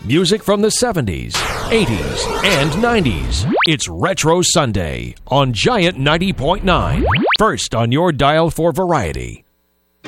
Music from the 70s, 80s, and 90s. It's Retro Sunday on Giant 90.9. First on your dial for variety.